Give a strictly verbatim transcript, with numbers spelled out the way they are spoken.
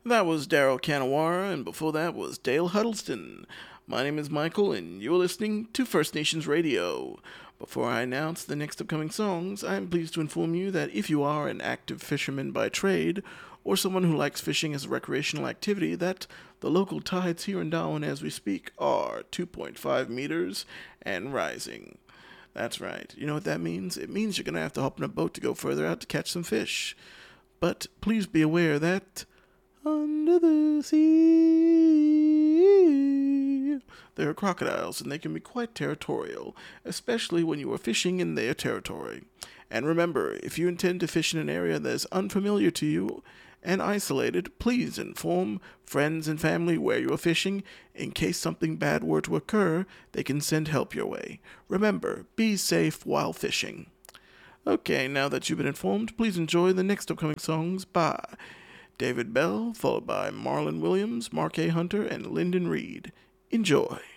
That was Daryl Kanawara, and before that was Dale Huddleston. My name is Michael, and you're listening to First Nations Radio. Before I announce the next upcoming songs, I am pleased to inform you that if you are an active fisherman by trade, or someone who likes fishing as a recreational activity, that the local tides here in Darwin as we speak are two point five meters and rising. That's right. You know what that means? It means you're going to have to hop in a boat to go further out to catch some fish. But please be aware that under the sea, there are crocodiles, and they can be quite territorial, especially when you are fishing in their territory. And remember, if you intend to fish in an area that is unfamiliar to you and isolated, please inform friends and family where you are fishing. In case something bad were to occur, they can send help your way. Remember, be safe while fishing. Okay, now that you've been informed, please enjoy the next upcoming songs by David Bell, followed by Marlon Williams, Mark A. Hunter, and Lyndon Reed. Enjoy.